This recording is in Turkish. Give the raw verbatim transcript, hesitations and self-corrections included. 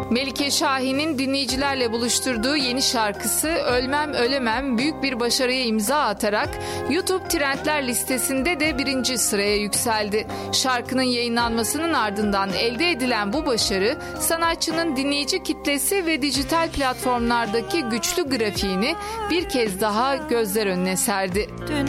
Melike Şahin'in dinleyicilerle buluşturduğu yeni şarkısı Ölmem Ölemem büyük bir başarıya imza atarak YouTube Trendler listesinde de birinci sıraya yükseldi. Şarkının yayınlanmasının ardından elde edilen bu başarı sanatçının dinleyici kitlesi ve dijital platformlardaki güçlü grafiğini bir kez daha gözler önüne serdi.